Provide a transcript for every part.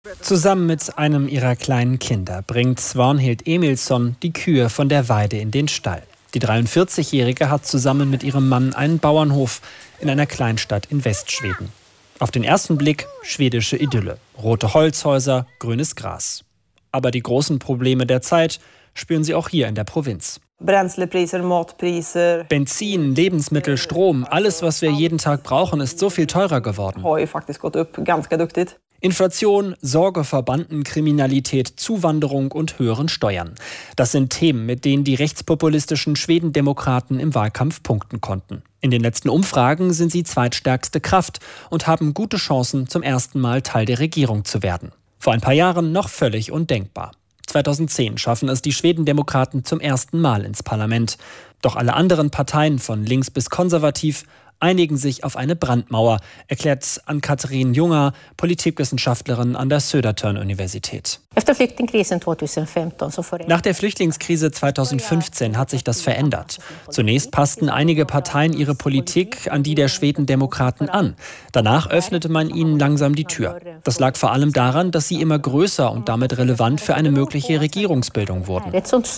Zusammen mit einem ihrer kleinen Kinder bringt Svanhild Emilsson die Kühe von der Weide in den Stall. Die 43-Jährige hat zusammen mit ihrem Mann einen Bauernhof in einer Kleinstadt in Westschweden. Auf den ersten Blick schwedische Idylle. Rote Holzhäuser, grünes Gras. Aber die großen Probleme der Zeit spüren sie auch hier in der Provinz. Benzin, Lebensmittel, Strom, alles, was wir jeden Tag brauchen, ist so viel teurer geworden. Inflation, Sorge vor Bandenkriminalität, Zuwanderung und höheren Steuern. Das sind Themen, mit denen die rechtspopulistischen Schwedendemokraten im Wahlkampf punkten konnten. In den letzten Umfragen sind sie zweitstärkste Kraft und haben gute Chancen, zum ersten Mal Teil der Regierung zu werden. Vor ein paar Jahren noch völlig undenkbar. 2010 schaffen es die Schwedendemokraten zum ersten Mal ins Parlament. Doch alle anderen Parteien von links bis konservativ einigen sich auf eine Brandmauer, erklärt Ann-Kathrin Junger, Politikwissenschaftlerin an der Södertörn-Universität. Nach der Flüchtlingskrise 2015 hat sich das verändert. Zunächst passten einige Parteien ihre Politik an die der Schwedendemokraten an. Danach öffnete man ihnen langsam die Tür. Das lag vor allem daran, dass sie immer größer und damit relevant für eine mögliche Regierungsbildung wurden.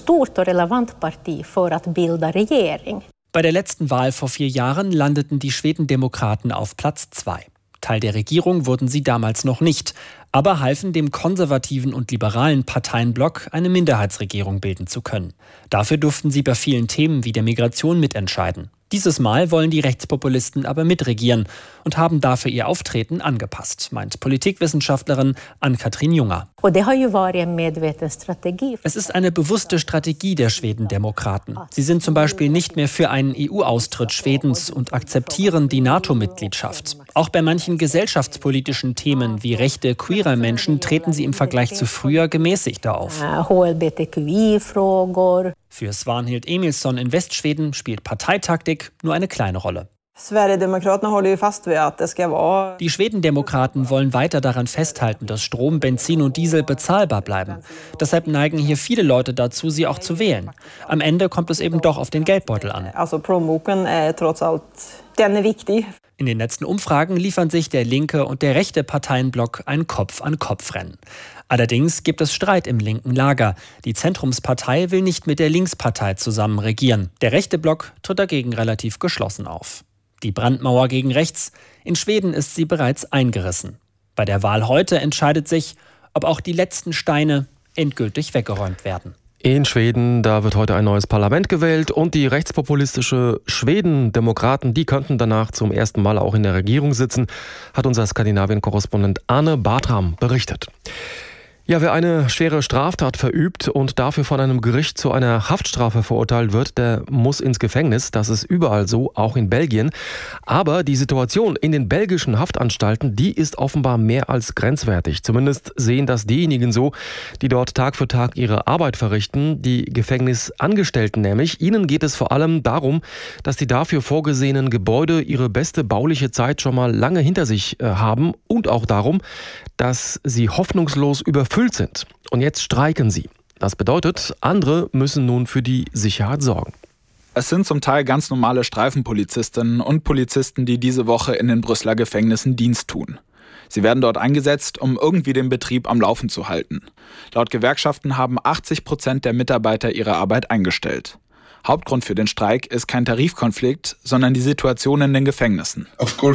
Bei der letzten Wahl vor 4 Jahren landeten die Schwedendemokraten auf Platz 2. Teil der Regierung wurden sie damals noch nicht, aber halfen dem konservativen und liberalen Parteienblock, eine Minderheitsregierung bilden zu können. Dafür durften sie bei vielen Themen wie der Migration mitentscheiden. Dieses Mal wollen die Rechtspopulisten aber mitregieren und haben dafür ihr Auftreten angepasst, meint Politikwissenschaftlerin Ann-Kathrin Junger. Es ist eine bewusste Strategie der Schwedendemokraten. Sie sind zum Beispiel nicht mehr für einen EU-Austritt Schwedens und akzeptieren die NATO-Mitgliedschaft. Auch bei manchen gesellschaftspolitischen Themen wie Rechte queerer Menschen treten sie im Vergleich zu früher gemäßigter auf. Für Svanhild Emilsson in Westschweden spielt Parteitaktik nur eine kleine Rolle. Die Schwedendemokraten wollen weiter daran festhalten, dass Strom, Benzin und Diesel bezahlbar bleiben. Deshalb neigen hier viele Leute dazu, sie auch zu wählen. Am Ende kommt es eben doch auf den Geldbeutel an. In den letzten Umfragen liefern sich der linke und der rechte Parteienblock ein Kopf-an-Kopf-Rennen. Allerdings gibt es Streit im linken Lager. Die Zentrumspartei will nicht mit der Linkspartei zusammen regieren. Der rechte Block tritt dagegen relativ geschlossen auf. Die Brandmauer gegen rechts, in Schweden ist sie bereits eingerissen. Bei der Wahl heute entscheidet sich, ob auch die letzten Steine endgültig weggeräumt werden. In Schweden, da wird heute ein neues Parlament gewählt und die rechtspopulistische Schweden-Demokraten, die könnten danach zum ersten Mal auch in der Regierung sitzen, hat unser Skandinavien-Korrespondent Arne Bartram berichtet. Ja, wer eine schwere Straftat verübt und dafür von einem Gericht zu einer Haftstrafe verurteilt wird, der muss ins Gefängnis. Das ist überall so, auch in Belgien. Aber die Situation in den belgischen Haftanstalten, die ist offenbar mehr als grenzwertig. Zumindest sehen das diejenigen so, die dort Tag für Tag ihre Arbeit verrichten. Die Gefängnisangestellten nämlich. Ihnen geht es vor allem darum, dass die dafür vorgesehenen Gebäude ihre beste bauliche Zeit schon mal lange hinter sich haben. Und auch darum, dass sie hoffnungslos überfüllt sind. Und jetzt streiken sie. Das bedeutet, andere müssen nun für die Sicherheit sorgen. Es sind zum Teil ganz normale Streifenpolizistinnen und Polizisten, die diese Woche in den Brüsseler Gefängnissen Dienst tun. Sie werden dort eingesetzt, um irgendwie den Betrieb am Laufen zu halten. Laut Gewerkschaften haben 80% der Mitarbeiter ihre Arbeit eingestellt. Hauptgrund für den Streik ist kein Tarifkonflikt, sondern die Situation in den Gefängnissen.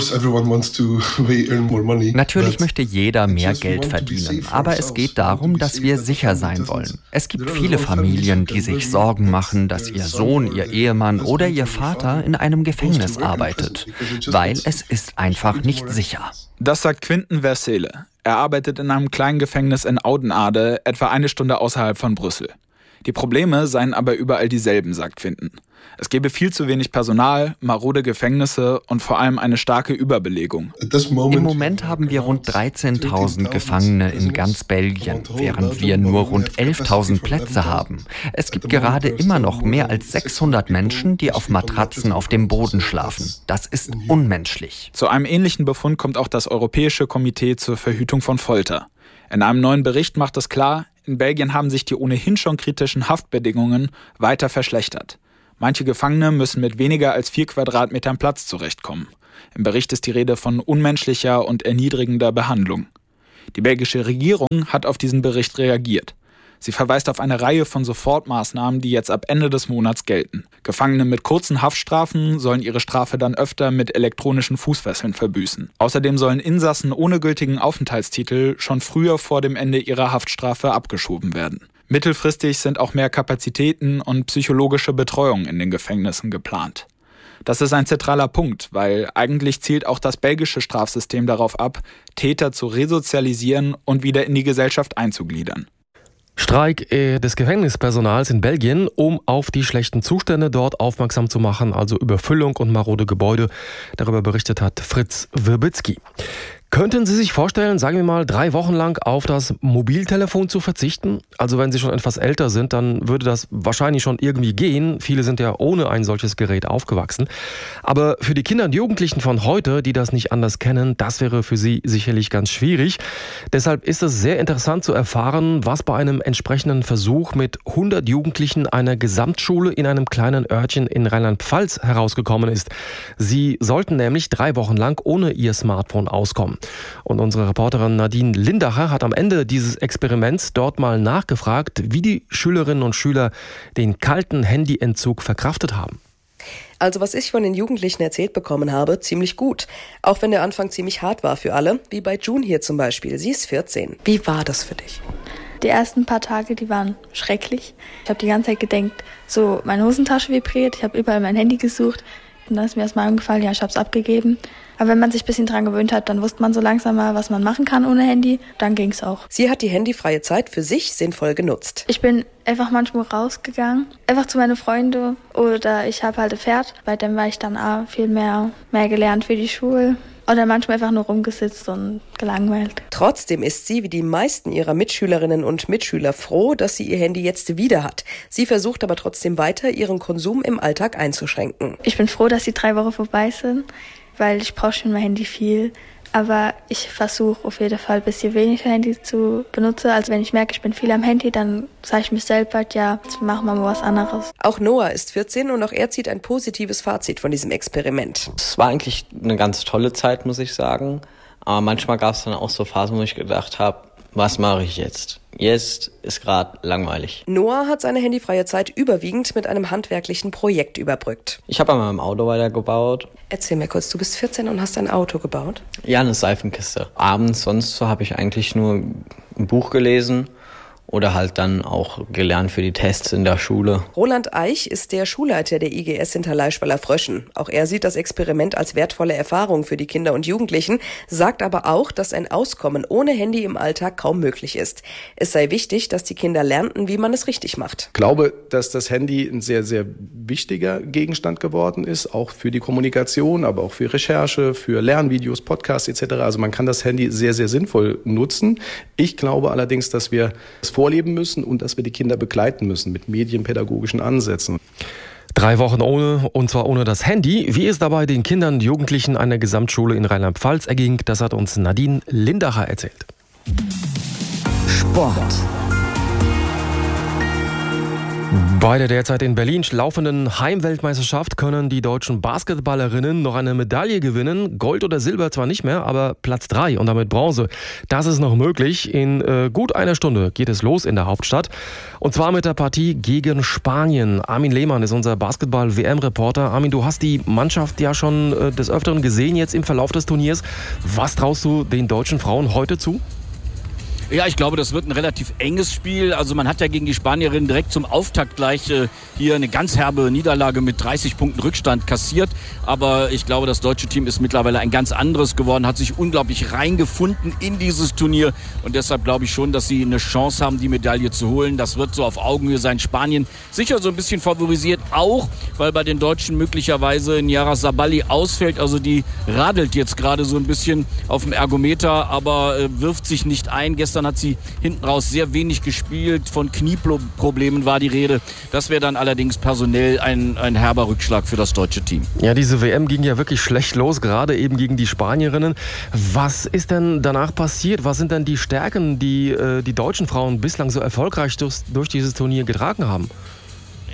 Natürlich möchte jeder mehr Geld verdienen, aber es geht darum, dass wir sicher sein wollen. Es gibt viele Familien, die sich Sorgen machen, dass ihr Sohn, ihr Ehemann oder ihr Vater in einem Gefängnis arbeitet, weil es ist einfach nicht sicher. Das sagt Quinten Versele. Er arbeitet in einem kleinen Gefängnis in Oudenaarde, etwa 1 Stunde außerhalb von Brüssel. Die Probleme seien aber überall dieselben, sagt Quinten. Es gebe viel zu wenig Personal, marode Gefängnisse und vor allem eine starke Überbelegung. Im Moment haben wir rund 13.000 Gefangene in ganz Belgien, während wir nur rund 11.000 Plätze haben. Es gibt gerade immer noch mehr als 600 Menschen, die auf Matratzen auf dem Boden schlafen. Das ist unmenschlich. Zu einem ähnlichen Befund kommt auch das Europäische Komitee zur Verhütung von Folter. In einem neuen Bericht macht es klar, in Belgien haben sich die ohnehin schon kritischen Haftbedingungen weiter verschlechtert. Manche Gefangene müssen mit weniger als 4 Quadratmetern Platz zurechtkommen. Im Bericht ist die Rede von unmenschlicher und erniedrigender Behandlung. Die belgische Regierung hat auf diesen Bericht reagiert. Sie verweist auf eine Reihe von Sofortmaßnahmen, die jetzt ab Ende des Monats gelten. Gefangene mit kurzen Haftstrafen sollen ihre Strafe dann öfter mit elektronischen Fußfesseln verbüßen. Außerdem sollen Insassen ohne gültigen Aufenthaltstitel schon früher vor dem Ende ihrer Haftstrafe abgeschoben werden. Mittelfristig sind auch mehr Kapazitäten und psychologische Betreuung in den Gefängnissen geplant. Das ist ein zentraler Punkt, weil eigentlich zielt auch das belgische Strafsystem darauf ab, Täter zu resozialisieren und wieder in die Gesellschaft einzugliedern. Streik des Gefängnispersonals in Belgien, um auf die schlechten Zustände dort aufmerksam zu machen, also Überfüllung und marode Gebäude. Darüber berichtet hat Fritz Wirbitzky. Könnten Sie sich vorstellen, sagen wir mal, 3 Wochen lang auf das Mobiltelefon zu verzichten? Also wenn Sie schon etwas älter sind, dann würde das wahrscheinlich schon irgendwie gehen. Viele sind ja ohne ein solches Gerät aufgewachsen. Aber für die Kinder und Jugendlichen von heute, die das nicht anders kennen, das wäre für sie sicherlich ganz schwierig. Deshalb ist es sehr interessant zu erfahren, was bei einem entsprechenden Versuch mit 100 Jugendlichen einer Gesamtschule in einem kleinen Örtchen in Rheinland-Pfalz herausgekommen ist. Sie sollten nämlich 3 Wochen lang ohne ihr Smartphone auskommen. Und unsere Reporterin Nadine Lindacher hat am Ende dieses Experiments dort mal nachgefragt, wie die Schülerinnen und Schüler den kalten Handyentzug verkraftet haben. Also was ich von den Jugendlichen erzählt bekommen habe, ziemlich gut. Auch wenn der Anfang ziemlich hart war für alle, wie bei June hier zum Beispiel. Sie ist 14. Wie war das für dich? Die ersten paar Tage, die waren schrecklich. Ich habe die ganze Zeit gedacht, so meine Hosentasche vibriert, ich habe überall mein Handy gesucht. Und dann ist mir erstmal eingefallen, ja, ich habe es abgegeben. Aber wenn man sich ein bisschen dran gewöhnt hat, dann wusste man so langsam mal, was man machen kann ohne Handy. Dann ging es auch. Sie hat die handyfreie Zeit für sich sinnvoll genutzt. Ich bin einfach manchmal rausgegangen, einfach zu meinen Freunden. Oder ich habe halt ein Pferd. Bei dem war ich dann auch viel mehr gelernt für die Schule. Oder manchmal einfach nur rumgesitzt und gelangweilt. Trotzdem ist sie, wie die meisten ihrer Mitschülerinnen und Mitschüler, froh, dass sie ihr Handy jetzt wieder hat. Sie versucht aber trotzdem weiter, ihren Konsum im Alltag einzuschränken. Ich bin froh, dass die 3 Wochen vorbei sind, weil ich brauche schon mein Handy viel. Aber ich versuche auf jeden Fall ein bisschen weniger Handy zu benutzen. Also wenn ich merke, ich bin viel am Handy, dann sage ich mir selber, ja, jetzt machen wir mal was anderes. Auch Noah ist 14 und auch er zieht ein positives Fazit von diesem Experiment. Es war eigentlich eine ganz tolle Zeit, muss ich sagen. Aber manchmal gab es dann auch so Phasen, wo ich gedacht habe, was mache ich jetzt? Jetzt ist gerade langweilig. Noah hat seine handyfreie Zeit überwiegend mit einem handwerklichen Projekt überbrückt. Ich habe an meinem Auto weitergebaut. Erzähl mir kurz, du bist 14 und hast ein Auto gebaut? Ja, eine Seifenkiste. Abends sonst so habe ich eigentlich nur ein Buch gelesen. Oder halt dann auch gelernt für die Tests in der Schule. Roland Eich ist der Schulleiter der IGS Hinterleischweiler Fröschen. Auch er sieht das Experiment als wertvolle Erfahrung für die Kinder und Jugendlichen, sagt aber auch, dass ein Auskommen ohne Handy im Alltag kaum möglich ist. Es sei wichtig, dass die Kinder lernten, wie man es richtig macht. Ich glaube, dass das Handy ein sehr, sehr wichtiger Gegenstand geworden ist, auch für die Kommunikation, aber auch für Recherche, für Lernvideos, Podcasts etc. Also man kann das Handy sehr, sehr sinnvoll nutzen. Ich glaube allerdings, dass wir es vorleben müssen und dass wir die Kinder begleiten müssen mit medienpädagogischen Ansätzen. 3 Wochen ohne, und zwar ohne das Handy. Wie es dabei den Kindern und Jugendlichen einer Gesamtschule in Rheinland-Pfalz erging, das hat uns Nadine Lindacher erzählt. Sport. Bei der derzeit in Berlin laufenden Heimweltmeisterschaft können die deutschen Basketballerinnen noch eine Medaille gewinnen. Gold oder Silber zwar nicht mehr, aber Platz 3 und damit Bronze. Das ist noch möglich. In gut einer Stunde geht es los in der Hauptstadt. Und zwar mit der Partie gegen Spanien. Armin Lehmann ist unser Basketball-WM-Reporter. Armin, du hast die Mannschaft ja schon des Öfteren gesehen jetzt im Verlauf des Turniers. Was traust du den deutschen Frauen heute zu? Ja, ich glaube, das wird ein relativ enges Spiel. Also man hat ja gegen die Spanierinnen direkt zum Auftakt gleich hier eine ganz herbe Niederlage mit 30 Punkten Rückstand kassiert. Aber ich glaube, das deutsche Team ist mittlerweile ein ganz anderes geworden, hat sich unglaublich reingefunden in dieses Turnier. Und deshalb glaube ich schon, dass sie eine Chance haben, die Medaille zu holen. Das wird so auf Augenhöhe sein. Spanien sicher so ein bisschen favorisiert, auch weil bei den Deutschen möglicherweise Nyara Sabali ausfällt. Also die radelt jetzt gerade so ein bisschen auf dem Ergometer, aber wirft sich nicht ein. Gestern hat sie hinten raus sehr wenig gespielt. Von Knieproblemen war die Rede. Das wäre dann allerdings personell ein herber Rückschlag für das deutsche Team. Ja, diese WM ging ja wirklich schlecht los, gerade eben gegen die Spanierinnen. Was ist denn danach passiert? Was sind denn die Stärken, die die deutschen Frauen bislang so erfolgreich durch dieses Turnier getragen haben?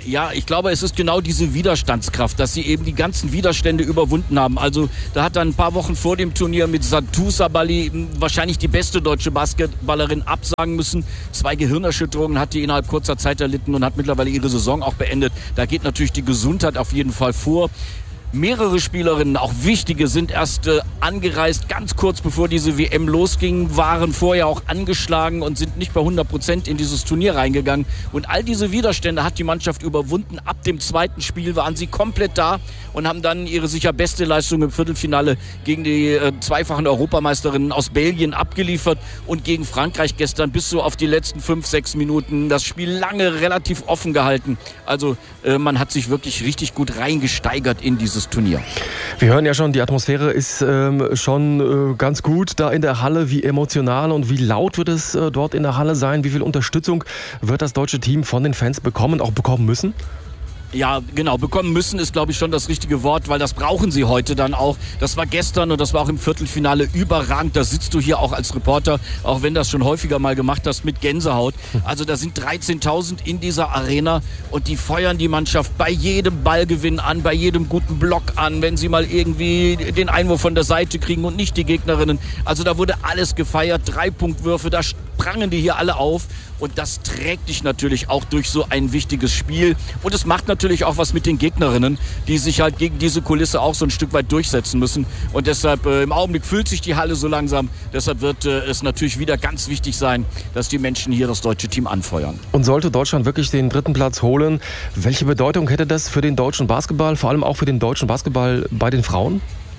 Ja, ich glaube, es ist genau diese Widerstandskraft, dass sie eben die ganzen Widerstände überwunden haben. Also da hat dann ein paar Wochen vor dem Turnier mit Satou Sabali wahrscheinlich die beste deutsche Basketballerin absagen müssen. 2 Gehirnerschütterungen hat die innerhalb kurzer Zeit erlitten und hat mittlerweile ihre Saison auch beendet. Da geht natürlich die Gesundheit auf jeden Fall vor. Mehrere Spielerinnen, auch wichtige, sind erst angereist, ganz kurz bevor diese WM losging, waren vorher auch angeschlagen und sind nicht bei 100% in dieses Turnier reingegangen. Und all diese Widerstände hat die Mannschaft überwunden. Ab dem zweiten Spiel waren sie komplett da und haben dann ihre sicher beste Leistung im Viertelfinale gegen die zweifachen Europameisterinnen aus Belgien abgeliefert und gegen Frankreich gestern bis so auf die letzten 5-6 Minuten das Spiel lange relativ offen gehalten. Also man hat sich wirklich richtig gut reingesteigert in dieses Turnier. Wir hören ja schon, die Atmosphäre ist schon ganz gut da in der Halle. Wie emotional und wie laut wird es dort in der Halle sein? Wie viel Unterstützung wird das deutsche Team von den Fans bekommen, auch bekommen müssen? Ja, genau. Bekommen müssen ist, glaube ich, schon das richtige Wort, weil das brauchen sie heute dann auch. Das war gestern und das war auch im Viertelfinale überragend. Da sitzt du hier auch als Reporter, auch wenn das schon häufiger mal gemacht hast, mit Gänsehaut. Also da sind 13.000 in dieser Arena und die feuern die Mannschaft bei jedem Ballgewinn an, bei jedem guten Block an, wenn sie mal irgendwie den Einwurf von der Seite kriegen und nicht die Gegnerinnen. Also da wurde alles gefeiert, 3-Punktwürfe, da sprangen die hier alle auf. Und das trägt dich natürlich auch durch so ein wichtiges Spiel. Und es macht natürlich auch was mit den Gegnerinnen, die sich halt gegen diese Kulisse auch so ein Stück weit durchsetzen müssen. Und deshalb im Augenblick füllt sich die Halle so langsam. Deshalb wird es natürlich wieder ganz wichtig sein, dass die Menschen hier das deutsche Team anfeuern. Und sollte Deutschland wirklich den 3. Platz holen, welche Bedeutung hätte das für den deutschen Basketball, vor allem auch für den deutschen Basketball bei den Frauen?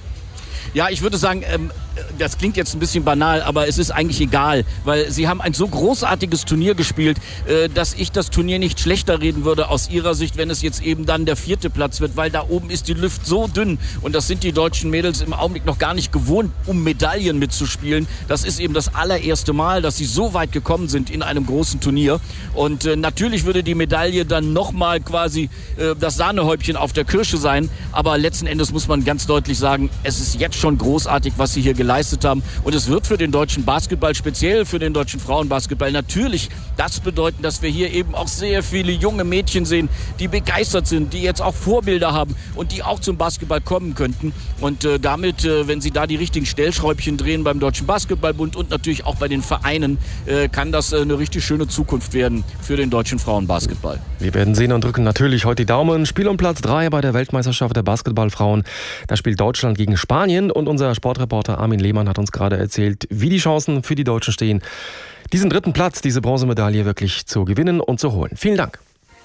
Ja, ich würde sagen, das klingt jetzt ein bisschen banal, aber es ist eigentlich egal, weil sie haben ein so großartiges Turnier gespielt, dass ich das Turnier nicht schlechter reden würde aus ihrer Sicht, wenn es jetzt eben dann der 4. Platz wird, weil da oben ist die Luft so dünn und das sind die deutschen Mädels im Augenblick noch gar nicht gewohnt, um Medaillen mitzuspielen. Das ist eben das allererste Mal, dass sie so weit gekommen sind in einem großen Turnier und natürlich würde die Medaille dann nochmal quasi das Sahnehäubchen auf der Kirsche sein, aber letzten Endes muss man ganz deutlich sagen, es ist jetzt schon großartig, was sie hier geleistet haben. Und es wird für den deutschen Basketball, speziell für den deutschen Frauenbasketball, natürlich das bedeuten, dass wir hier eben auch sehr viele junge Mädchen sehen, die begeistert sind, die jetzt auch Vorbilder haben und die auch zum Basketball kommen könnten. Und damit, wenn sie da die richtigen Stellschräubchen drehen beim Deutschen Basketballbund und natürlich auch bei den Vereinen, kann das eine richtig schöne Zukunft werden für den deutschen Frauenbasketball. Wir werden sehen und drücken natürlich heute die Daumen. Spiel um Platz 3 bei der Weltmeisterschaft der Basketballfrauen. Da spielt Deutschland gegen Spanien und unser Sportreporter Armin Lehmann hat uns gerade erzählt, wie die Chancen für die Deutschen stehen, diesen 3. Platz, diese Bronzemedaille wirklich zu gewinnen und zu holen. Vielen Dank.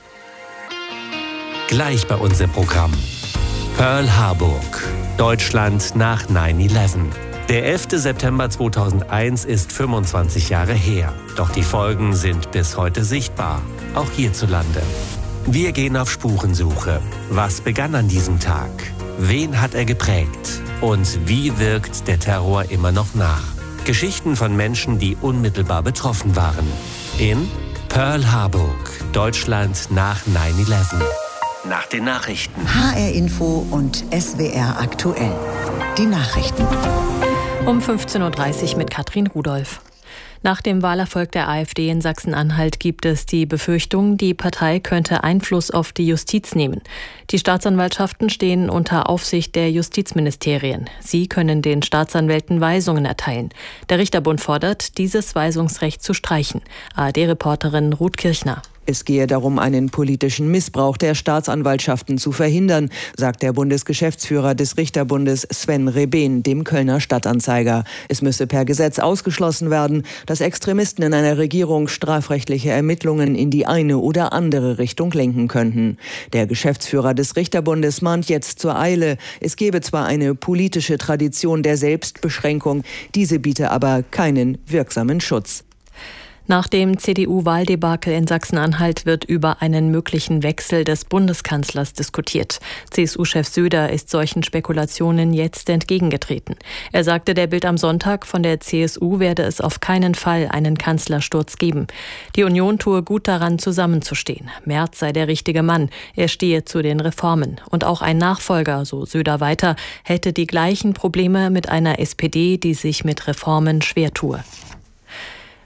Gleich bei uns im Programm. Pearl Harbor, Deutschland nach 9/11. Der 11. September 2001 ist 25 Jahre her. Doch die Folgen sind bis heute sichtbar, auch hierzulande. Wir gehen auf Spurensuche. Was begann an diesem Tag? Wen hat er geprägt? Und wie wirkt der Terror immer noch nach? Geschichten von Menschen, die unmittelbar betroffen waren. In Pearl Harbor, Deutschland nach 9/11. Nach den Nachrichten. HR Info und SWR aktuell. Die Nachrichten. Um 15.30 Uhr mit Katrin Rudolph. Nach dem Wahlerfolg der AfD in Sachsen-Anhalt gibt es die Befürchtung, die Partei könnte Einfluss auf die Justiz nehmen. Die Staatsanwaltschaften stehen unter Aufsicht der Justizministerien. Sie können den Staatsanwälten Weisungen erteilen. Der Richterbund fordert, dieses Weisungsrecht zu streichen. ARD-Reporterin Ruth Kirchner. Es gehe darum, einen politischen Missbrauch der Staatsanwaltschaften zu verhindern, sagt der Bundesgeschäftsführer des Richterbundes Sven Reben dem Kölner Stadtanzeiger. Es müsse per Gesetz ausgeschlossen werden, dass Extremisten in einer Regierung strafrechtliche Ermittlungen in die eine oder andere Richtung lenken könnten. Der Geschäftsführer des Richterbundes mahnt jetzt zur Eile. Es gebe zwar eine politische Tradition der Selbstbeschränkung, diese biete aber keinen wirksamen Schutz. Nach dem CDU-Wahldebakel in Sachsen-Anhalt wird über einen möglichen Wechsel des Bundeskanzlers diskutiert. CSU-Chef Söder ist solchen Spekulationen jetzt entgegengetreten. Er sagte der Bild am Sonntag, von der CSU werde es auf keinen Fall einen Kanzlersturz geben. Die Union tue gut daran, zusammenzustehen. Merz sei der richtige Mann. Er stehe zu den Reformen. Und auch ein Nachfolger, so Söder weiter, hätte die gleichen Probleme mit einer SPD, die sich mit Reformen schwer tue.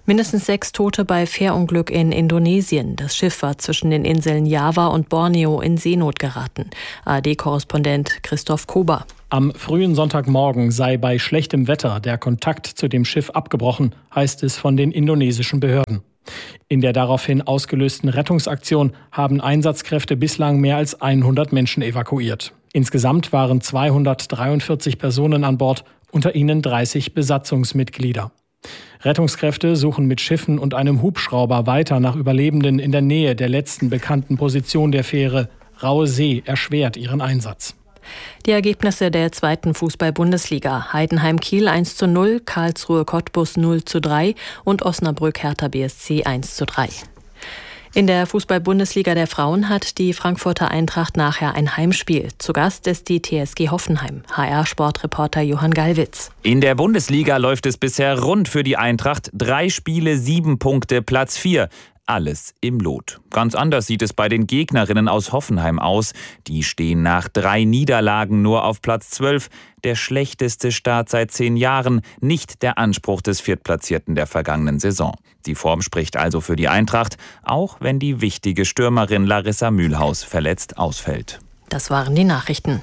Mindestens 6 Tote bei Fährunglück in Indonesien. Das Schiff war zwischen den Inseln Java und Borneo in Seenot geraten. ARD-Korrespondent Christoph Kober. Am frühen Sonntagmorgen sei bei schlechtem Wetter der Kontakt zu dem Schiff abgebrochen, heißt es von den indonesischen Behörden. In der daraufhin ausgelösten Rettungsaktion haben Einsatzkräfte bislang mehr als 100 Menschen evakuiert. Insgesamt waren 243 Personen an Bord, unter ihnen 30 Besatzungsmitglieder. Rettungskräfte suchen mit Schiffen und einem Hubschrauber weiter nach Überlebenden in der Nähe der letzten bekannten Position der Fähre. Raue See erschwert ihren Einsatz. Die Ergebnisse der 2. Fußball-Bundesliga. Heidenheim-Kiel 1:0, Karlsruhe-Cottbus 0:3 und Osnabrück-Hertha BSC 1:3. In der Fußball-Bundesliga der Frauen hat die Frankfurter Eintracht nachher ein Heimspiel. Zu Gast ist die TSG Hoffenheim. HR-Sportreporter Johann Gallwitz. In der Bundesliga läuft es bisher rund für die Eintracht. 3 Spiele, 7 Punkte, Platz 4. Alles im Lot. Ganz anders sieht es bei den Gegnerinnen aus Hoffenheim aus. Die stehen nach 3 Niederlagen nur auf Platz 12. Der schlechteste Start seit 10 Jahren. Nicht der Anspruch des Viertplatzierten der vergangenen Saison. Die Form spricht also für die Eintracht, auch wenn die wichtige Stürmerin Larissa Mühlhaus verletzt ausfällt. Das waren die Nachrichten.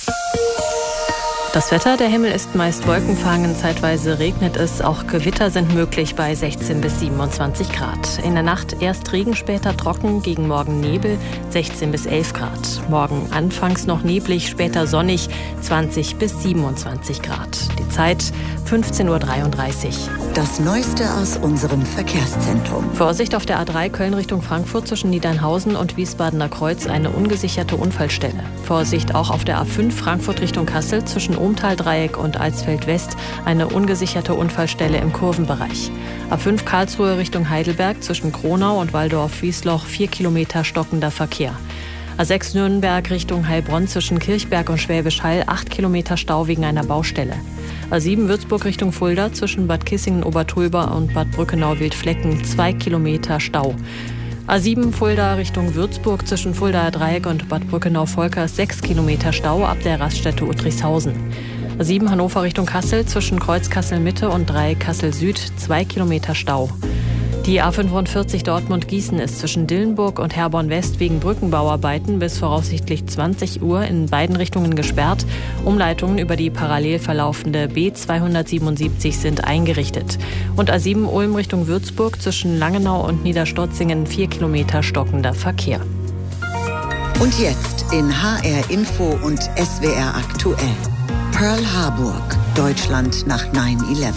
Das Wetter, der Himmel ist meist wolkenverhangen, zeitweise regnet es, auch Gewitter sind möglich bei 16 bis 27 Grad. In der Nacht erst Regen, später trocken, gegen Morgen Nebel, 16 bis 11 Grad. Morgen anfangs noch neblig, später sonnig, 20 bis 27 Grad. Die Zeit 15:33 Uhr. Das Neueste aus unserem Verkehrszentrum. Vorsicht auf der A3 Köln Richtung Frankfurt zwischen Niedernhausen und Wiesbadener Kreuz, eine ungesicherte Unfallstelle. Vorsicht auch auf der A5 Frankfurt Richtung Kassel zwischen Ohmtal-Dreieck und Alsfeld-West, eine ungesicherte Unfallstelle im Kurvenbereich. A5 Karlsruhe Richtung Heidelberg zwischen Kronau und Waldorf-Wiesloch 4 Kilometer stockender Verkehr. A6 Nürnberg Richtung Heilbronn zwischen Kirchberg und Schwäbisch Hall 8 Kilometer Stau wegen einer Baustelle. A7 Würzburg Richtung Fulda zwischen Bad Kissingen-Obertulber und Bad Brückenau-Wildflecken 2 Kilometer Stau. A7 Fulda Richtung Würzburg zwischen Fuldaer Dreieck und Bad Brückenau-Volkers 6 Kilometer Stau ab der Raststätte Uttrichshausen. A7 Hannover Richtung Kassel zwischen Kreuz Kassel-Mitte und Dreieck Kassel-Süd 2 Kilometer Stau. Die A45 Dortmund-Gießen ist zwischen Dillenburg und Herborn-West wegen Brückenbauarbeiten bis voraussichtlich 20 Uhr in beiden Richtungen gesperrt. Umleitungen über die parallel verlaufende B277 sind eingerichtet. Und A7 Ulm Richtung Würzburg zwischen Langenau und Niederstotzingen 4 Kilometer stockender Verkehr. Und jetzt in HR Info und SWR aktuell. Pearl Harbor, Deutschland nach 9/11.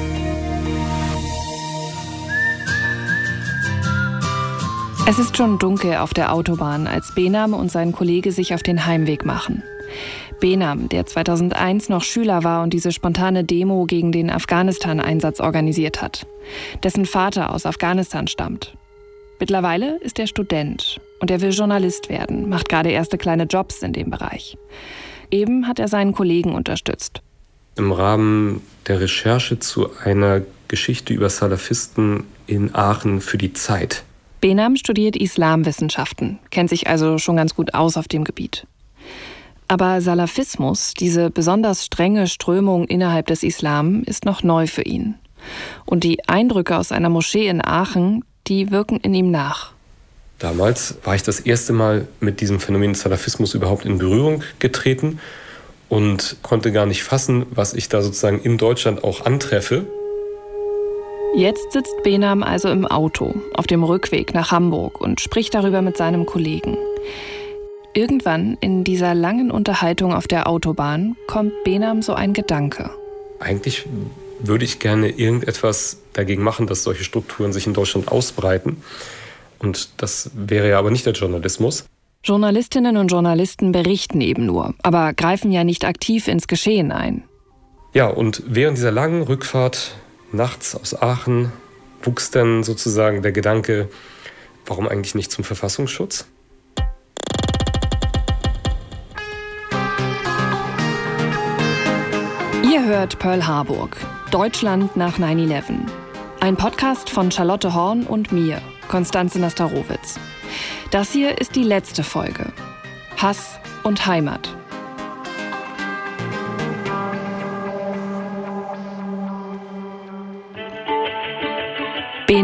Es ist schon dunkel auf der Autobahn, als Behnam und sein Kollege sich auf den Heimweg machen. Behnam, der 2001 noch Schüler war und diese spontane Demo gegen den Afghanistan-Einsatz organisiert hat. Dessen Vater aus Afghanistan stammt. Mittlerweile ist er Student und er will Journalist werden, macht gerade erste kleine Jobs in dem Bereich. Eben hat er seinen Kollegen unterstützt. Im Rahmen der Recherche zu einer Geschichte über Salafisten in Aachen für die Zeit. Behnam studiert Islamwissenschaften, kennt sich also schon ganz gut aus auf dem Gebiet. Aber Salafismus, diese besonders strenge Strömung innerhalb des Islam, ist noch neu für ihn. Und die Eindrücke aus einer Moschee in Aachen, die wirken in ihm nach. Damals war ich das erste Mal mit diesem Phänomen Salafismus überhaupt in Berührung getreten und konnte gar nicht fassen, was ich da sozusagen in Deutschland auch antreffe. Jetzt sitzt Behnam also im Auto, auf dem Rückweg nach Hamburg und spricht darüber mit seinem Kollegen. Irgendwann in dieser langen Unterhaltung auf der Autobahn kommt Behnam so ein Gedanke. Eigentlich würde ich gerne irgendetwas dagegen machen, dass solche Strukturen sich in Deutschland ausbreiten. Und das wäre ja aber nicht der Journalismus. Journalistinnen und Journalisten berichten eben nur, aber greifen ja nicht aktiv ins Geschehen ein. Ja, und während dieser langen Rückfahrt nachts aus Aachen wuchs dann sozusagen der Gedanke, warum eigentlich nicht zum Verfassungsschutz? Ihr hört Pearl Harbor, Deutschland nach 9/11. Ein Podcast von Charlotte Horn und mir, Konstanze Nastarowitz. Das hier ist die letzte Folge. Hass und Heimat.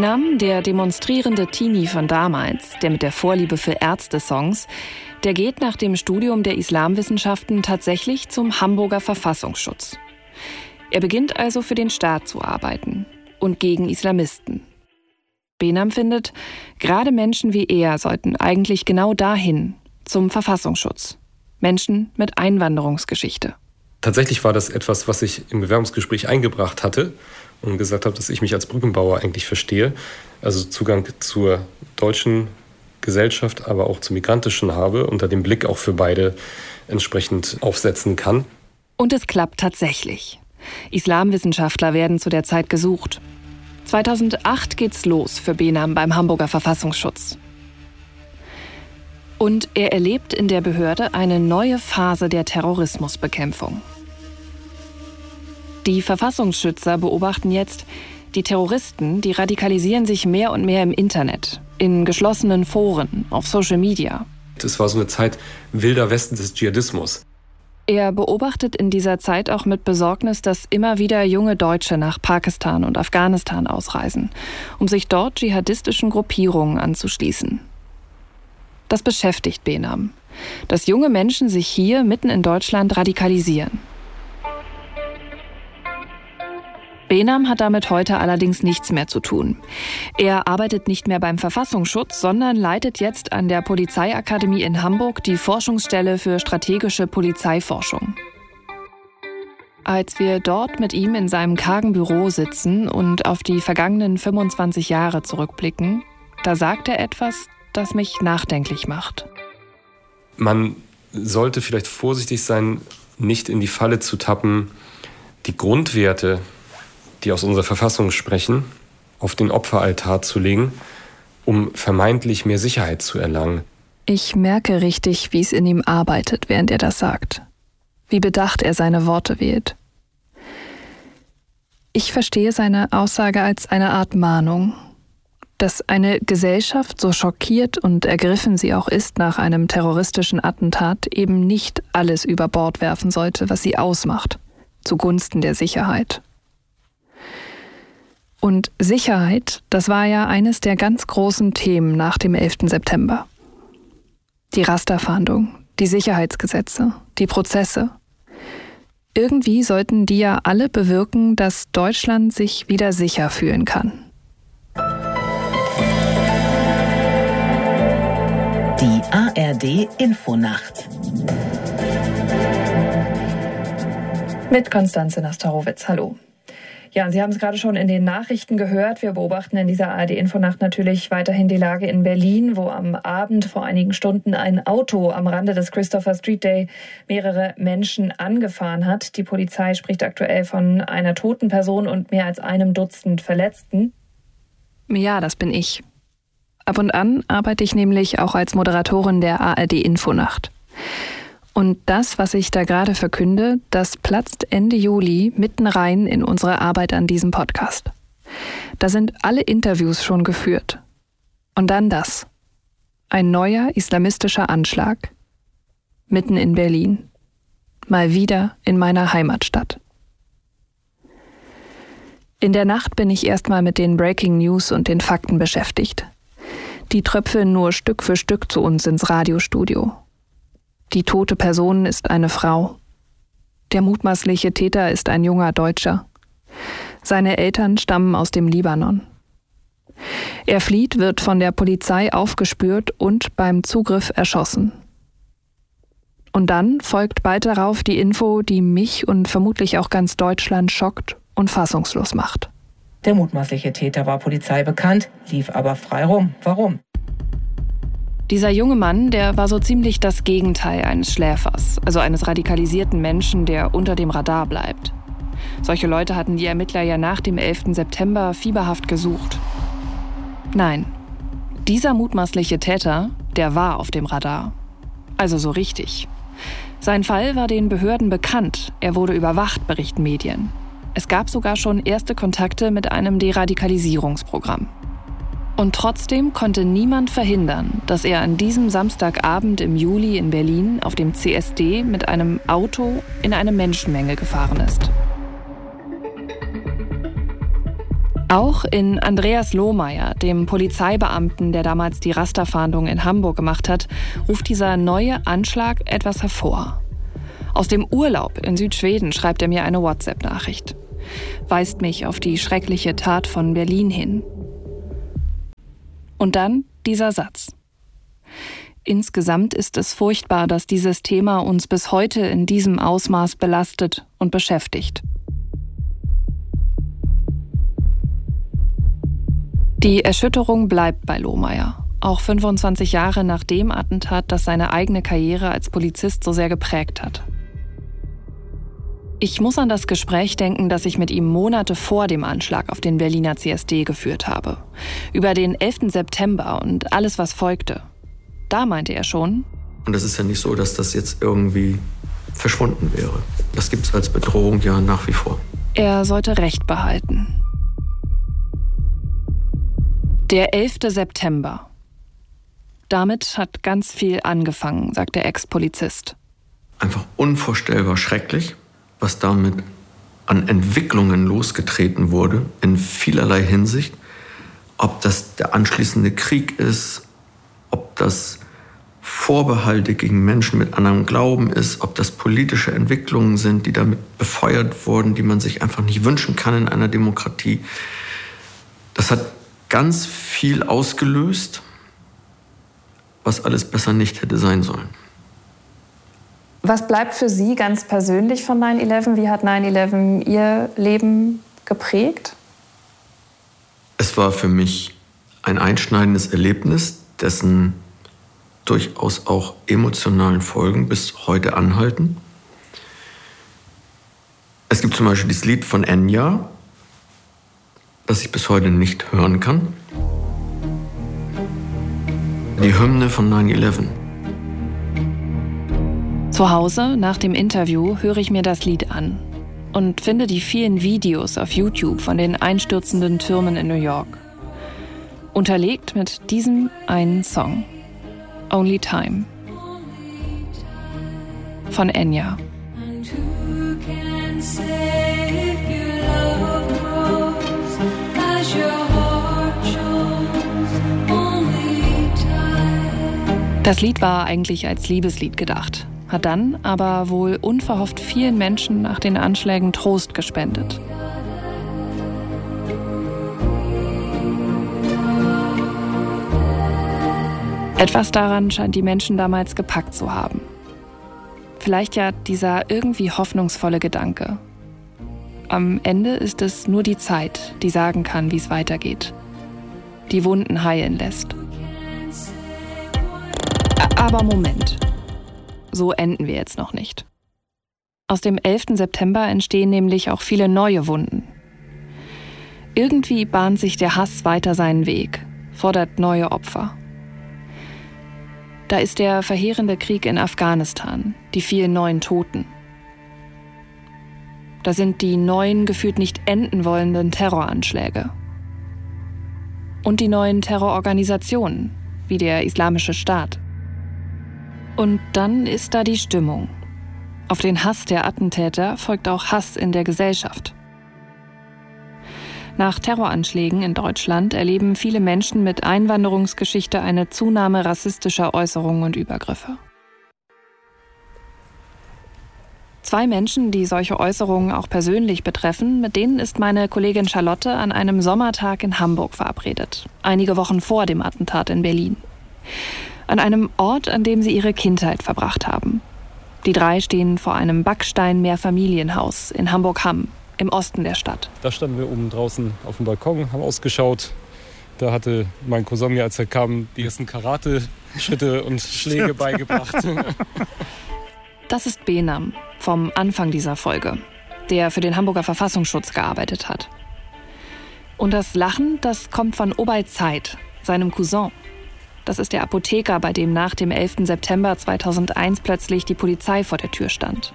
Behnam, der demonstrierende Teenie von damals, der mit der Vorliebe für Ärzte-Songs, der geht nach dem Studium der Islamwissenschaften tatsächlich zum Hamburger Verfassungsschutz. Er beginnt also für den Staat zu arbeiten und gegen Islamisten. Behnam findet, gerade Menschen wie er sollten eigentlich genau dahin, zum Verfassungsschutz. Menschen mit Einwanderungsgeschichte. Tatsächlich war das etwas, was ich im Bewerbungsgespräch eingebracht hatte und gesagt habe, dass ich mich als Brückenbauer eigentlich verstehe. Also Zugang zur deutschen Gesellschaft, aber auch zur migrantischen habe, unter dem Blick auch für beide entsprechend aufsetzen kann. Und es klappt tatsächlich. Islamwissenschaftler werden zu der Zeit gesucht. 2008 geht's los für Behnam beim Hamburger Verfassungsschutz. Und er erlebt in der Behörde eine neue Phase der Terrorismusbekämpfung. Die Verfassungsschützer beobachten jetzt, die Terroristen, die radikalisieren sich mehr und mehr im Internet, in geschlossenen Foren, auf Social Media. Es war so eine Zeit wilder Westen des Dschihadismus. Er beobachtet in dieser Zeit auch mit Besorgnis, dass immer wieder junge Deutsche nach Pakistan und Afghanistan ausreisen, um sich dort dschihadistischen Gruppierungen anzuschließen. Das beschäftigt Behnam, dass junge Menschen sich hier mitten in Deutschland radikalisieren. Behnam hat damit heute allerdings nichts mehr zu tun. Er arbeitet nicht mehr beim Verfassungsschutz, sondern leitet jetzt an der Polizeiakademie in Hamburg die Forschungsstelle für strategische Polizeiforschung. Als wir dort mit ihm in seinem kargen Büro sitzen und auf die vergangenen 25 Jahre zurückblicken, da sagt er etwas, das mich nachdenklich macht. Man sollte vielleicht vorsichtig sein, nicht in die Falle zu tappen, die Grundwerte, die aus unserer Verfassung sprechen, auf den Opferaltar zu legen, um vermeintlich mehr Sicherheit zu erlangen. Ich merke richtig, wie es in ihm arbeitet, während er das sagt. Wie bedacht er seine Worte wählt. Ich verstehe seine Aussage als eine Art Mahnung, dass eine Gesellschaft, so schockiert und ergriffen sie auch ist nach einem terroristischen Attentat, eben nicht alles über Bord werfen sollte, was sie ausmacht, zugunsten der Sicherheit. Und Sicherheit, das war ja eines der ganz großen Themen nach dem 11. September. Die Rasterfahndung, die Sicherheitsgesetze, die Prozesse. Irgendwie sollten die ja alle bewirken, dass Deutschland sich wieder sicher fühlen kann. Die ARD-Infonacht. Mit Konstanze Nastarowitz. Hallo. Ja, Sie haben es gerade schon in den Nachrichten gehört. Wir beobachten in dieser ARD-Infonacht natürlich weiterhin die Lage in Berlin, wo am Abend vor einigen Stunden ein Auto am Rande des Christopher Street Day mehrere Menschen angefahren hat. Die Polizei spricht aktuell von einer toten Person und mehr als einem Dutzend Verletzten. Ja, das bin ich. Ab und an arbeite ich nämlich auch als Moderatorin der ARD-Infonacht. Und das, was ich da gerade verkünde, das platzt Ende Juli mitten rein in unsere Arbeit an diesem Podcast. Da sind alle Interviews schon geführt. Und dann das. Ein neuer islamistischer Anschlag. Mitten in Berlin. Mal wieder in meiner Heimatstadt. In der Nacht bin ich erstmal mit den Breaking News und den Fakten beschäftigt. Die tröpfeln nur Stück für Stück zu uns ins Radiostudio. Die tote Person ist eine Frau. Der mutmaßliche Täter ist ein junger Deutscher. Seine Eltern stammen aus dem Libanon. Er flieht, wird von der Polizei aufgespürt und beim Zugriff erschossen. Und dann folgt bald darauf die Info, die mich und vermutlich auch ganz Deutschland schockt und fassungslos macht. Der mutmaßliche Täter war Polizei bekannt, lief aber frei rum. Warum? Dieser junge Mann, der war so ziemlich das Gegenteil eines Schläfers, also eines radikalisierten Menschen, der unter dem Radar bleibt. Solche Leute hatten die Ermittler ja nach dem 11. September fieberhaft gesucht. Nein, dieser mutmaßliche Täter, der war auf dem Radar. Also so richtig. Sein Fall war den Behörden bekannt, er wurde überwacht, berichten Medien. Es gab sogar schon erste Kontakte mit einem Deradikalisierungsprogramm. Und trotzdem konnte niemand verhindern, dass er an diesem Samstagabend im Juli in Berlin auf dem CSD mit einem Auto in eine Menschenmenge gefahren ist. Auch in Andreas Lohmeier, dem Polizeibeamten, der damals die Rasterfahndung in Hamburg gemacht hat, ruft dieser neue Anschlag etwas hervor. Aus dem Urlaub in Südschweden schreibt er mir eine WhatsApp-Nachricht. Weist mich auf die schreckliche Tat von Berlin hin. Und dann dieser Satz. Insgesamt ist es furchtbar, dass dieses Thema uns bis heute in diesem Ausmaß belastet und beschäftigt. Die Erschütterung bleibt bei Lohmeier, auch 25 Jahre nach dem Attentat, das seine eigene Karriere als Polizist so sehr geprägt hat. Ich muss an das Gespräch denken, das ich mit ihm Monate vor dem Anschlag auf den Berliner CSD geführt habe. Über den 11. September und alles, was folgte. Da meinte er schon: Und es ist ja nicht so, dass das jetzt irgendwie verschwunden wäre. Das gibt es als Bedrohung ja nach wie vor. Er sollte Recht behalten. Der 11. September. Damit hat ganz viel angefangen, sagt der Ex-Polizist. Einfach unvorstellbar schrecklich, was damit an Entwicklungen losgetreten wurde, in vielerlei Hinsicht. Ob das der anschließende Krieg ist, ob das Vorbehalte gegen Menschen mit anderem Glauben ist, ob das politische Entwicklungen sind, die damit befeuert wurden, die man sich einfach nicht wünschen kann in einer Demokratie. Das hat ganz viel ausgelöst, was alles besser nicht hätte sein sollen. Was bleibt für Sie ganz persönlich von 9/11? Wie hat 9/11 Ihr Leben geprägt? Es war für mich ein einschneidendes Erlebnis, dessen durchaus auch emotionalen Folgen bis heute anhalten. Es gibt zum Beispiel das Lied von Enya, das ich bis heute nicht hören kann. Die Hymne von 9/11. Zu Hause, nach dem Interview, höre ich mir das Lied an und finde die vielen Videos auf YouTube von den einstürzenden Türmen in New York. Unterlegt mit diesem einen Song. Only Time. Von Enya. Das Lied war eigentlich als Liebeslied gedacht, hat dann aber wohl unverhofft vielen Menschen nach den Anschlägen Trost gespendet. Etwas daran scheint die Menschen damals gepackt zu haben. Vielleicht ja dieser irgendwie hoffnungsvolle Gedanke. Am Ende ist es nur die Zeit, die sagen kann, wie es weitergeht. Die Wunden heilen lässt. Aber Moment. So enden wir jetzt noch nicht. Aus dem 11. September entstehen nämlich auch viele neue Wunden. Irgendwie bahnt sich der Hass weiter seinen Weg, fordert neue Opfer. Da ist der verheerende Krieg in Afghanistan, die vielen neuen Toten. Da sind die neuen, gefühlt nicht enden wollenden Terroranschläge. Und die neuen Terrororganisationen, wie der Islamische Staat. Und dann ist da die Stimmung. Auf den Hass der Attentäter folgt auch Hass in der Gesellschaft. Nach Terroranschlägen in Deutschland erleben viele Menschen mit Einwanderungsgeschichte eine Zunahme rassistischer Äußerungen und Übergriffe. 2 Menschen, die solche Äußerungen auch persönlich betreffen, mit denen ist meine Kollegin Charlotte an einem Sommertag in Hamburg verabredet, einige Wochen vor dem Attentat in Berlin. An einem Ort, an dem sie ihre Kindheit verbracht haben. Die 3 stehen vor einem Backstein-Mehrfamilienhaus in Hamburg-Hamm, im Osten der Stadt. Da standen wir oben draußen auf dem Balkon, haben ausgeschaut. Da hatte mein Cousin mir, als er kam, die ersten Karate-Schritte und Schläge beigebracht. Das ist Behnam vom Anfang dieser Folge, der für den Hamburger Verfassungsschutz gearbeitet hat. Und das Lachen, das kommt von Obaid Said, seinem Cousin. Das ist der Apotheker, bei dem nach dem 11. September 2001 plötzlich die Polizei vor der Tür stand.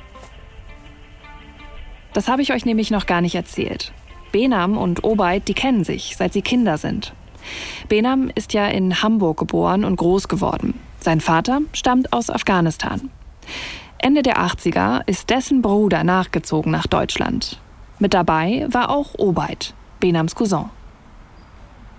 Das habe ich euch nämlich noch gar nicht erzählt. Behnam und Obaid, die kennen sich, seit sie Kinder sind. Behnam ist ja in Hamburg geboren und groß geworden. Sein Vater stammt aus Afghanistan. Ende der 80er ist dessen Bruder nachgezogen nach Deutschland. Mit dabei war auch Obaid, Behnams Cousin.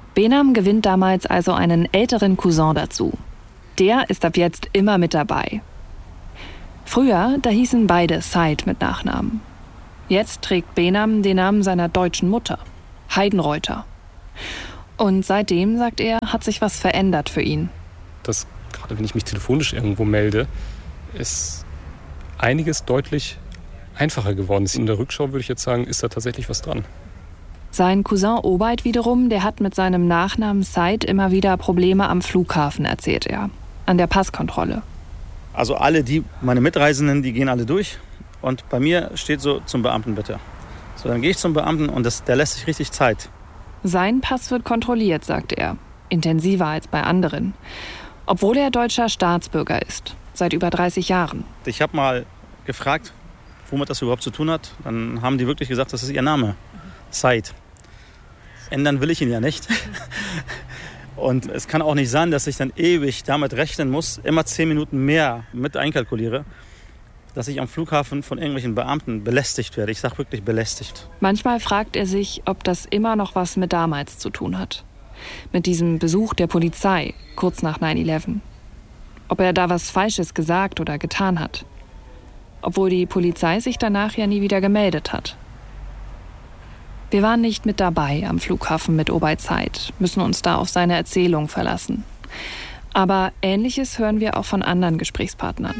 Behnam gewinnt damals also einen älteren Cousin dazu. Der ist ab jetzt immer mit dabei. Früher, da hießen beide Said mit Nachnamen. Jetzt trägt Behnam den Namen seiner deutschen Mutter, Heidenreuther. Und seitdem, sagt er, hat sich was verändert für ihn. Dass gerade wenn ich mich telefonisch irgendwo melde, ist einiges deutlich einfacher geworden ist. In der Rückschau würde ich jetzt sagen, ist da tatsächlich was dran. Sein Cousin Obaid wiederum, der hat mit seinem Nachnamen Said immer wieder Probleme am Flughafen, erzählt er. An der Passkontrolle. Also meine Mitreisenden, die gehen alle durch. Und bei mir steht so, zum Beamten bitte. So, dann gehe ich zum Beamten und der lässt sich richtig Zeit. Sein Pass wird kontrolliert, sagt er. Intensiver als bei anderen. Obwohl er deutscher Staatsbürger ist. Seit über 30 Jahren. Ich habe mal gefragt, womit das überhaupt zu tun hat. Dann haben die wirklich gesagt, das ist ihr Name. Said. Ändern will ich ihn ja nicht. Und es kann auch nicht sein, dass ich dann ewig damit rechnen muss, immer 10 Minuten mehr mit einkalkuliere, dass ich am Flughafen von irgendwelchen Beamten belästigt werde. Ich sage wirklich belästigt. Manchmal fragt er sich, ob das immer noch was mit damals zu tun hat. Mit diesem Besuch der Polizei, kurz nach 9/11. Ob er da was Falsches gesagt oder getan hat. Obwohl die Polizei sich danach ja nie wieder gemeldet hat. Wir waren nicht mit dabei am Flughafen mit Obaid Said, müssen uns da auf seine Erzählung verlassen. Aber Ähnliches hören wir auch von anderen Gesprächspartnern.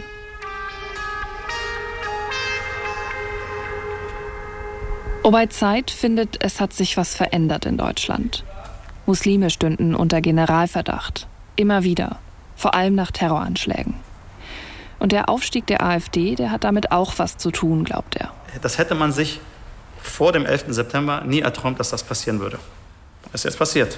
Obaid Said findet, es hat sich was verändert in Deutschland. Muslime stünden unter Generalverdacht. Immer wieder. Vor allem nach Terroranschlägen. Und der Aufstieg der AfD, der hat damit auch was zu tun, glaubt er. Das hätte man sich vor dem 11. September nie erträumt, dass das passieren würde. Das ist jetzt passiert.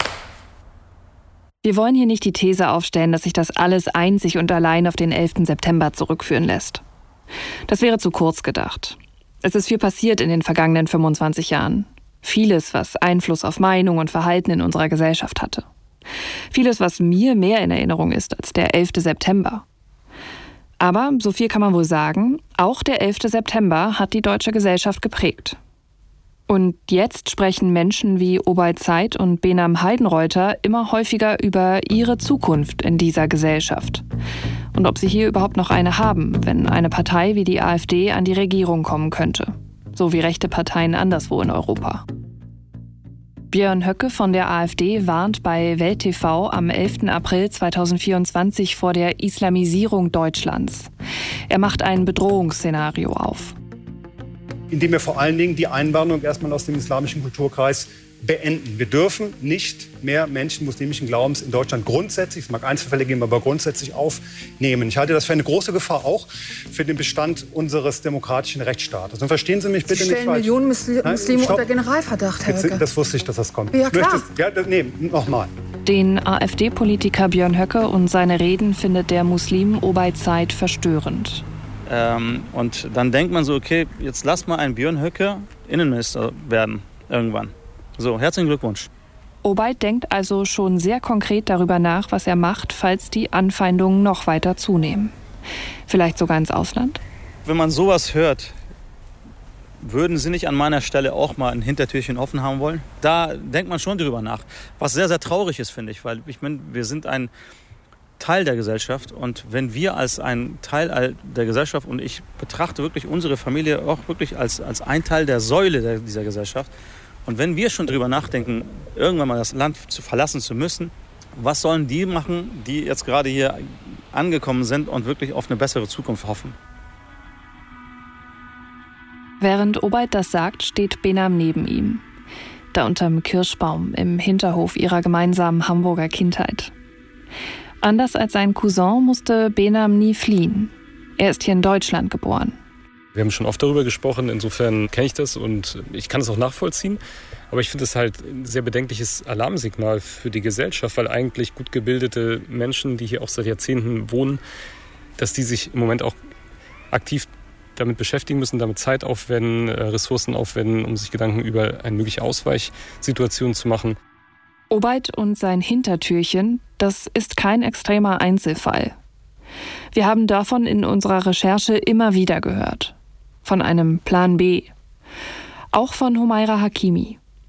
Wir wollen hier nicht die These aufstellen, dass sich das alles einzig und allein auf den 11. September zurückführen lässt. Das wäre zu kurz gedacht. Es ist viel passiert in den vergangenen 25 Jahren. Vieles, was Einfluss auf Meinung und Verhalten in unserer Gesellschaft hatte. Vieles, was mir mehr in Erinnerung ist als der 11. September. Aber, so viel kann man wohl sagen, auch der 11. September hat die deutsche Gesellschaft geprägt. Und jetzt sprechen Menschen wie Obaid Said und Behnam Heidenreuther immer häufiger über ihre Zukunft in dieser Gesellschaft. Und ob sie hier überhaupt noch eine haben, wenn eine Partei wie die AfD an die Regierung kommen könnte. So wie rechte Parteien anderswo in Europa. Björn Höcke von der AfD warnt bei Welt TV am 11. April 2024 vor der Islamisierung Deutschlands. Er macht ein Bedrohungsszenario auf. Indem wir vor allen Dingen die Einwanderung erstmal aus dem islamischen Kulturkreis beenden. Wir dürfen nicht mehr Menschen muslimischen Glaubens in Deutschland grundsätzlich, es mag Einzelfälle geben, aber grundsätzlich aufnehmen. Ich halte das für eine große Gefahr auch für den Bestand unseres demokratischen Rechtsstaates. Und verstehen Sie mich bitte nicht falsch. Sie stellen Millionen Muslime unter Generalverdacht, Herr Höcke. Das wusste ich, dass das kommt. Ja, klar. Nochmal. Den AfD-Politiker Björn Höcke und seine Reden findet der Muslim Obaid Said verstörend. Und dann denkt man so, okay, jetzt lass mal einen Björn Höcke Innenminister werden, irgendwann. So, herzlichen Glückwunsch. Obaid denkt also schon sehr konkret darüber nach, was er macht, falls die Anfeindungen noch weiter zunehmen. Vielleicht sogar ins Ausland? Wenn man sowas hört, würden Sie nicht an meiner Stelle auch mal ein Hintertürchen offen haben wollen? Da denkt man schon drüber nach. Was sehr, sehr traurig ist, finde ich, weil wir sind ein Teil der Gesellschaft und wenn wir als ein Teil der Gesellschaft und ich betrachte wirklich unsere Familie auch wirklich als ein Teil der Säule dieser Gesellschaft und wenn wir schon drüber nachdenken, irgendwann mal das Land verlassen zu müssen, was sollen die machen, die jetzt gerade hier angekommen sind und wirklich auf eine bessere Zukunft hoffen? Während Obaid das sagt, steht Behnam neben ihm. Da unterm Kirschbaum im Hinterhof ihrer gemeinsamen Hamburger Kindheit. Anders als sein Cousin musste Behnam nie fliehen. Er ist hier in Deutschland geboren. Wir haben schon oft darüber gesprochen, insofern kenne ich das und ich kann es auch nachvollziehen. Aber ich finde es halt ein sehr bedenkliches Alarmsignal für die Gesellschaft, weil eigentlich gut gebildete Menschen, die hier auch seit Jahrzehnten wohnen, dass die sich im Moment auch aktiv damit beschäftigen müssen, damit Zeit aufwenden, Ressourcen aufwenden, um sich Gedanken über eine mögliche Ausweichsituation zu machen. Obaid und sein Hintertürchen, das ist kein extremer Einzelfall. Wir haben davon in unserer Recherche immer wieder gehört. Von einem Plan B. Auch von Humaira Hakimi,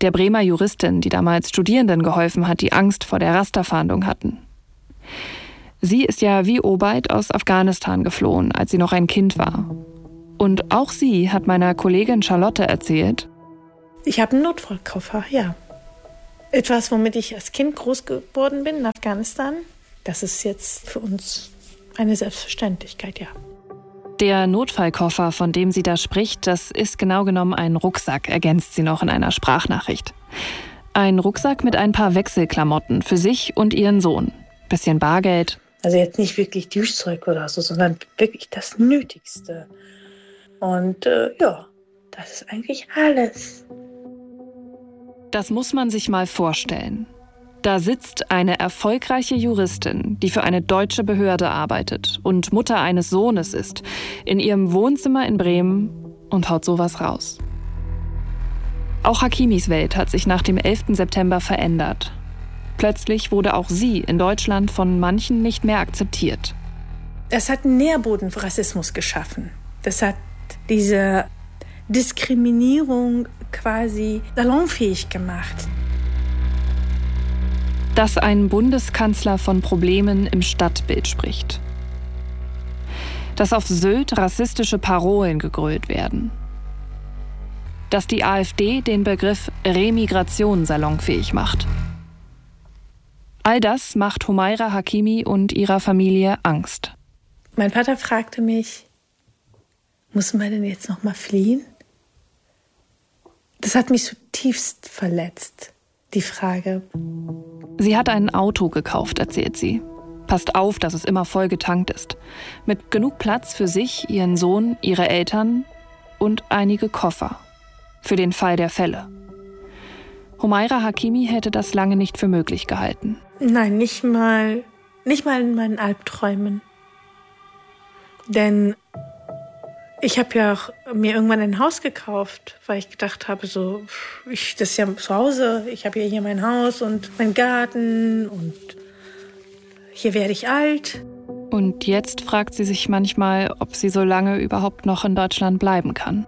der Bremer Juristin, die damals Studierenden geholfen hat, die Angst vor der Rasterfahndung hatten. Sie ist ja wie Obaid aus Afghanistan geflohen, als sie noch ein Kind war. Und auch sie hat meiner Kollegin Charlotte erzählt: Ich habe einen Notfallkoffer, ja. Etwas, womit ich als Kind groß geworden bin in Afghanistan. Das ist jetzt für uns eine Selbstverständlichkeit, ja. Der Notfallkoffer, von dem sie da spricht, das ist genau genommen ein Rucksack, ergänzt sie noch in einer Sprachnachricht. Ein Rucksack mit ein paar Wechselklamotten für sich und ihren Sohn. Bisschen Bargeld. Also jetzt nicht wirklich Duschzeug oder so, sondern wirklich das Nötigste. Und ja, das ist eigentlich alles. Das muss man sich mal vorstellen. Da sitzt eine erfolgreiche Juristin, die für eine deutsche Behörde arbeitet und Mutter eines Sohnes ist, in ihrem Wohnzimmer in Bremen und haut sowas raus. Auch Hakimis Welt hat sich nach dem 11. September verändert. Plötzlich wurde auch sie in Deutschland von manchen nicht mehr akzeptiert. Es hat einen Nährboden für Rassismus geschaffen. Das hat diese Diskriminierung quasi salonfähig gemacht. Dass ein Bundeskanzler von Problemen im Stadtbild spricht. Dass auf Sylt rassistische Parolen gegrölt werden. Dass die AfD den Begriff Remigration salonfähig macht. All das macht Humaira Hakimi und ihrer Familie Angst. Mein Vater fragte mich, muss man denn jetzt noch mal fliehen? Das hat mich zutiefst verletzt, die Frage. Sie hat ein Auto gekauft, erzählt sie. Passt auf, dass es immer voll getankt ist. Mit genug Platz für sich, ihren Sohn, ihre Eltern und einige Koffer. Für den Fall der Fälle. Humaira Hakimi hätte das lange nicht für möglich gehalten. Nein, nicht mal in meinen Albträumen. Denn ich habe ja auch mir irgendwann ein Haus gekauft, weil ich gedacht habe, das ist ja zu Hause, ich habe ja hier mein Haus und meinen Garten und hier werde ich alt. Und jetzt fragt sie sich manchmal, ob sie so lange überhaupt noch in Deutschland bleiben kann.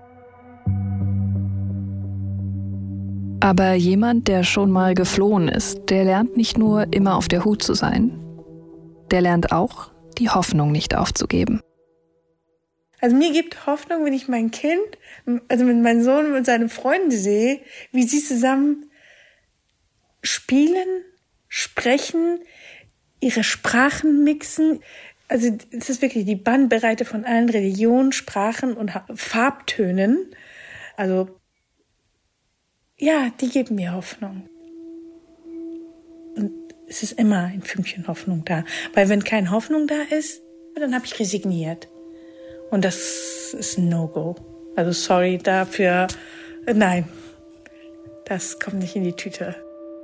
Aber jemand, der schon mal geflohen ist, der lernt nicht nur immer auf der Hut zu sein. Der lernt auch, die Hoffnung nicht aufzugeben. Also mir gibt Hoffnung, wenn ich mein Kind, also mit meinem Sohn und seinen Freunden sehe, wie sie zusammen spielen, sprechen, ihre Sprachen mixen. Also es ist wirklich die Bandbreite von allen Religionen, Sprachen und Farbtönen. Also ja, die geben mir Hoffnung. Und es ist immer ein Fünkchen Hoffnung da. Weil wenn keine Hoffnung da ist, dann habe ich resigniert. Und das ist ein No-Go. Also sorry dafür. Nein, das kommt nicht in die Tüte.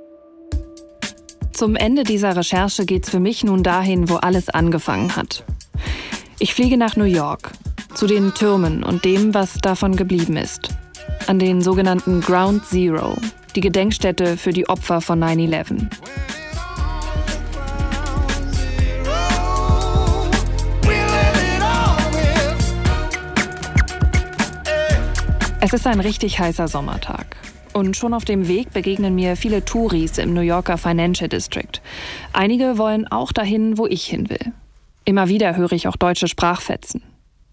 Zum Ende dieser Recherche geht's für mich nun dahin, wo alles angefangen hat. Ich fliege nach New York, zu den Türmen und dem, was davon geblieben ist. An den sogenannten Ground Zero, die Gedenkstätte für die Opfer von 9/11. Es ist ein richtig heißer Sommertag. Und schon auf dem Weg begegnen mir viele Touris im New Yorker Financial District. Einige wollen auch dahin, wo ich hin will. Immer wieder höre ich auch deutsche Sprachfetzen.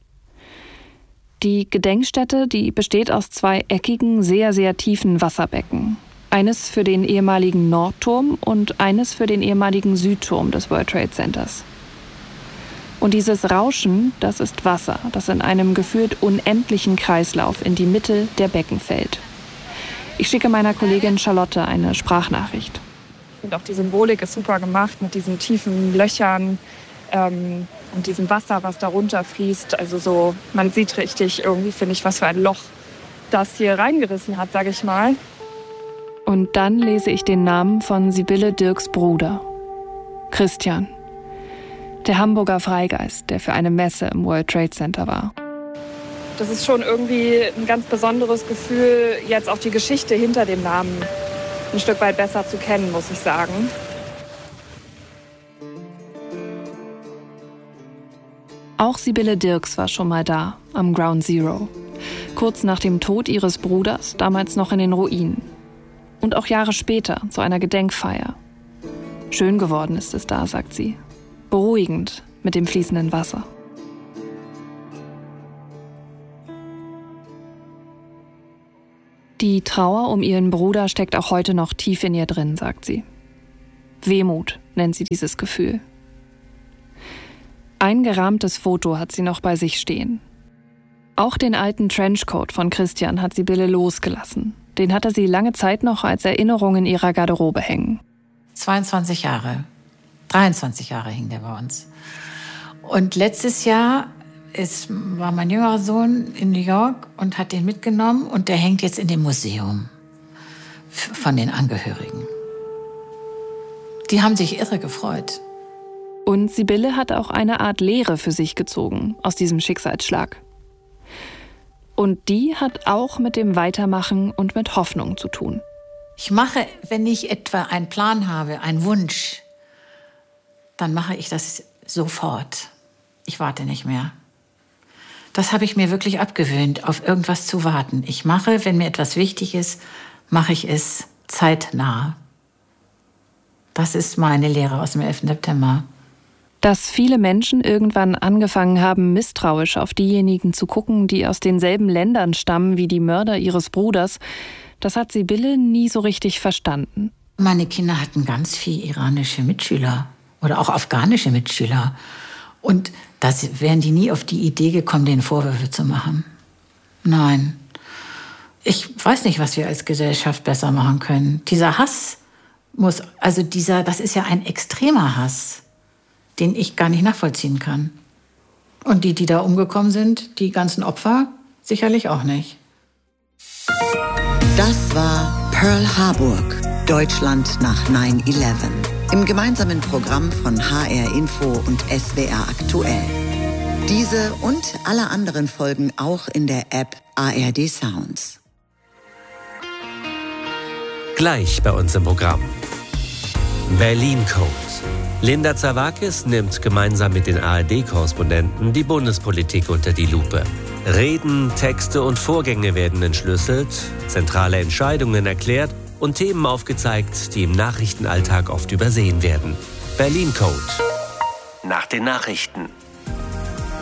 Die Gedenkstätte, die besteht aus 2 eckigen, sehr, sehr tiefen Wasserbecken. Eines für den ehemaligen Nordturm und eines für den ehemaligen Südturm des World Trade Centers. Und dieses Rauschen, das ist Wasser, das in einem gefühlt unendlichen Kreislauf in die Mitte der Becken fällt. Ich schicke meiner Kollegin Charlotte eine Sprachnachricht. Und auch die Symbolik ist super gemacht mit diesen tiefen Löchern und diesem Wasser, was da runterfließt. Also so, man sieht richtig irgendwie, finde ich, was für ein Loch das hier reingerissen hat, sage ich mal. Und dann lese ich den Namen von Sibylle Dirks Bruder, Christian. Der Hamburger Freigeist, der für eine Messe im World Trade Center war. Das ist schon irgendwie ein ganz besonderes Gefühl, jetzt auch die Geschichte hinter dem Namen ein Stück weit besser zu kennen, muss ich sagen. Auch Sibylle Dirks war schon mal da, am Ground Zero. Kurz nach dem Tod ihres Bruders, damals noch in den Ruinen. Und auch Jahre später zu einer Gedenkfeier. Schön geworden ist es da, sagt sie. Beruhigend mit dem fließenden Wasser. Die Trauer um ihren Bruder steckt auch heute noch tief in ihr drin, sagt sie. Wehmut nennt sie dieses Gefühl. Ein gerahmtes Foto hat sie noch bei sich stehen. Auch den alten Trenchcoat von Christian hat Sibylle losgelassen. Den hatte sie lange Zeit noch als Erinnerung in ihrer Garderobe hängen. 22 Jahre, 23 Jahre hing der bei uns. Und letztes Jahr war mein jüngerer Sohn in New York und hat den mitgenommen und der hängt jetzt in dem Museum von den Angehörigen. Die haben sich irre gefreut. Und Sibylle hat auch eine Art Lehre für sich gezogen aus diesem Schicksalsschlag. Und die hat auch mit dem Weitermachen und mit Hoffnung zu tun. Ich mache, wenn ich etwa einen Plan habe, einen Wunsch, dann mache ich das sofort. Ich warte nicht mehr. Das habe ich mir wirklich abgewöhnt, auf irgendwas zu warten. Ich mache, wenn mir etwas wichtig ist, mache ich es zeitnah. Das ist meine Lehre aus dem 11. September. Dass viele Menschen irgendwann angefangen haben, misstrauisch auf diejenigen zu gucken, die aus denselben Ländern stammen wie die Mörder ihres Bruders, das hat Sibylle nie so richtig verstanden. Meine Kinder hatten ganz viele iranische Mitschüler oder auch afghanische Mitschüler. Und da wären die nie auf die Idee gekommen, denen Vorwürfe zu machen. Nein. Ich weiß nicht, was wir als Gesellschaft besser machen können. Dieser Hass das ist ja ein extremer Hass, den ich gar nicht nachvollziehen kann. Und die da umgekommen sind, die ganzen Opfer, sicherlich auch nicht. Das war Pearl Harburg, Deutschland nach 9/11. Im gemeinsamen Programm von HR Info und SWR Aktuell. Diese und alle anderen Folgen auch in der App ARD Sounds. Gleich bei uns im Programm. Berlin Code. Linda Zerwakis nimmt gemeinsam mit den ARD-Korrespondenten die Bundespolitik unter die Lupe. Reden, Texte und Vorgänge werden entschlüsselt, zentrale Entscheidungen erklärt und Themen aufgezeigt, die im Nachrichtenalltag oft übersehen werden. Berlin Code. Nach den Nachrichten.